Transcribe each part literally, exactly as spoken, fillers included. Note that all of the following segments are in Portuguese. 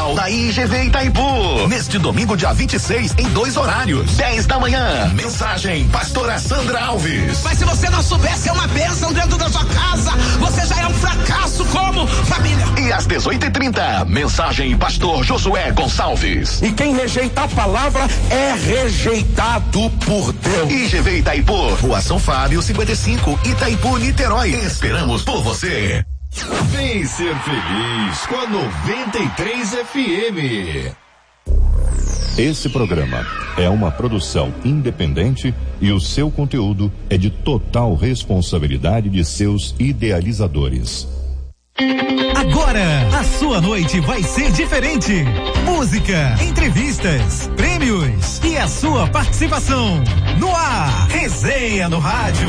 Natal da I G V Itaipu. Neste domingo, dia vinte e seis, em dois horários. dez da manhã. Mensagem, pastora Sandra Alves. Mas se você não soubesse, é uma bênção dentro da sua casa. Você já é um fracasso como família. E às dezoito e trinta, mensagem, pastor Josué Gonçalves. E quem rejeita a palavra é rejeitado por Deus. I G V Itaipu, Rua São Fábio, cinquenta e cinco, Itaipu, Niterói. Esperamos por você. Vem ser feliz com a noventa e três F M. Esse programa é uma produção independente e o seu conteúdo é de total responsabilidade de seus idealizadores. Agora, a sua noite vai ser diferente. Música, entrevistas, prêmios e a sua participação. No ar, Resenha no Rádio.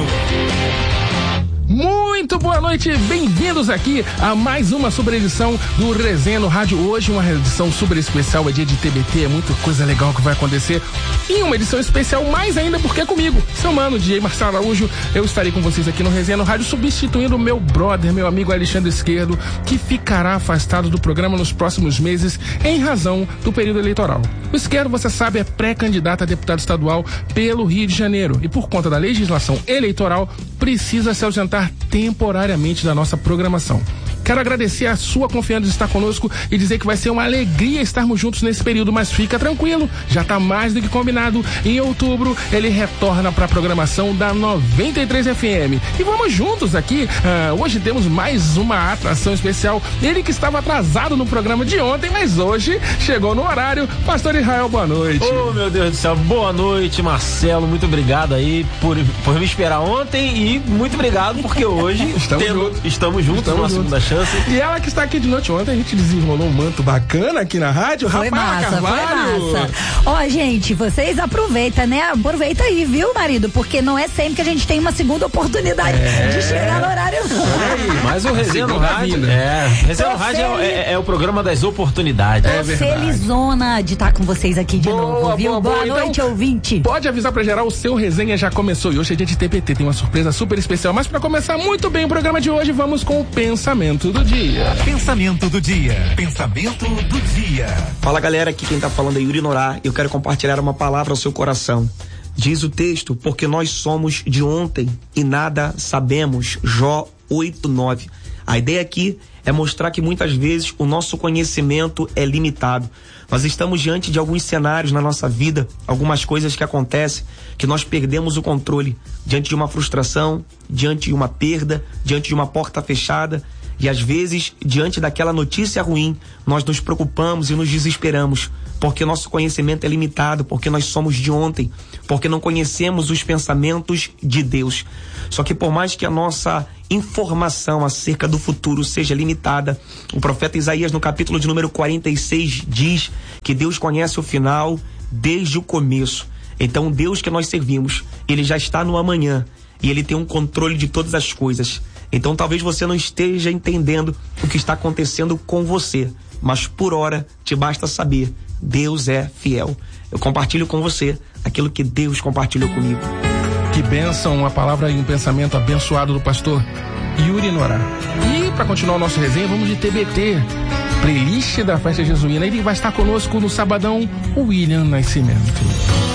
Muito boa noite, bem-vindos aqui a mais uma super edição do Resenha no Rádio. Hoje uma edição super especial, é dia de T B T, é muita coisa legal que vai acontecer. E uma edição especial mais ainda porque é comigo, seu mano, D J Marcelo Araújo. Eu estarei com vocês aqui no Resenha no Rádio, substituindo o meu brother, meu amigo Alexandre Esquerdo, que ficará afastado do programa nos próximos meses em razão do período eleitoral. O Esquerdo, você sabe, é pré-candidato a deputado estadual pelo Rio de Janeiro e por conta da legislação eleitoral precisa se ausentar temporariamente da nossa programação. Quero agradecer a sua confiança de estar conosco e dizer que vai ser uma alegria estarmos juntos nesse período, mas fica tranquilo, já está mais do que combinado. Em outubro ele retorna para a programação da noventa e três F M e vamos juntos aqui. Ah, hoje temos mais uma atração especial, ele que estava atrasado no programa de ontem, mas hoje chegou no horário. Pastor Israel, boa noite. Oh, meu Deus do céu, boa noite, Marcelo, muito obrigado aí por, por me esperar ontem e muito obrigado porque hoje estamos, tendo, juntos. estamos juntos estamos numa juntos. segunda chance. E ela que está aqui de noite, ontem a gente desenrolou um manto bacana aqui na rádio. Foi Rafaela massa, Carvalho. foi massa. Ó, gente, vocês aproveitam, né? Aproveita aí, viu, marido? Porque não é sempre que a gente tem uma segunda oportunidade é. de chegar no horário, não. Mas o Resenha no Rádio, é, Resenha no Rádio é, é, é o programa das oportunidades. Tô é felizona de estar com vocês aqui de boa, novo, viu? Boa, boa, boa noite, então, ouvinte. Pode avisar pra geral, o seu Resenha já começou e hoje é dia de T P T, tem uma surpresa super especial. Mas pra começar muito bem o programa de hoje, vamos com o Pensamento do Dia. Pensamento do Dia. Pensamento do Dia. Fala, galera, aqui quem tá falando é Yuri Norá. Eu quero compartilhar uma palavra ao seu coração. Diz o texto, porque nós somos de ontem e nada sabemos. Jó oito, nove. A ideia aqui é mostrar que muitas vezes o nosso conhecimento é limitado. Nós estamos diante de alguns cenários na nossa vida, algumas coisas que acontecem, que nós perdemos o controle. Diante de uma frustração, diante de uma perda, diante de uma porta fechada. E às vezes, diante daquela notícia ruim, nós nos preocupamos e nos desesperamos, porque nosso conhecimento é limitado, porque nós somos de ontem, porque não conhecemos os pensamentos de Deus. Só que por mais que a nossa informação acerca do futuro seja limitada, o profeta Isaías, no capítulo de número quarenta e seis, diz que Deus conhece o final desde o começo. Então, o Deus que nós servimos, ele já está no amanhã e ele tem um controle de todas as coisas. Então talvez você não esteja entendendo o que está acontecendo com você, mas por hora te basta saber, Deus é fiel. Eu compartilho com você aquilo que Deus compartilhou comigo. Que bênção, uma palavra e um pensamento abençoado do pastor Yuri Norá. E para continuar o nosso resenha, vamos de T B T, playlist da festa jesuína. Ele vai estar conosco no sabadão, o William Nascimento.